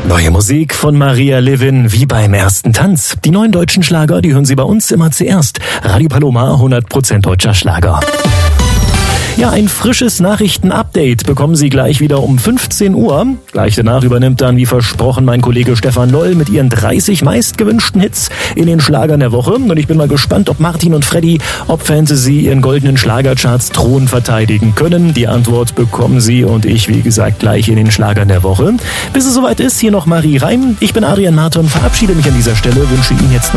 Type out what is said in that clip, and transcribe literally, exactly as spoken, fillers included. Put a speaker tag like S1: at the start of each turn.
S1: Neue Musik von Maria Levin, wie beim ersten Tanz. Die neuen deutschen Schlager, die hören Sie bei uns immer zuerst. Radio Paloma, hundert Prozent deutscher Schlager. Ja, ein frisches Nachrichten-Update bekommen Sie gleich wieder um fünfzehn Uhr. Gleich danach übernimmt dann, wie versprochen, mein Kollege Stefan Loll mit ihren dreißig meistgewünschten Hits in den Schlagern der Woche. Und ich bin mal gespannt, ob Martin und Freddy, ob Fantasy ihren goldenen Schlagercharts Thron verteidigen können. Die Antwort bekommen Sie und ich, wie gesagt, gleich in den Schlagern der Woche. Bis es soweit ist, hier noch Marie Reim. Ich bin Adrian Marton, verabschiede mich an dieser Stelle, wünsche Ihnen jetzt noch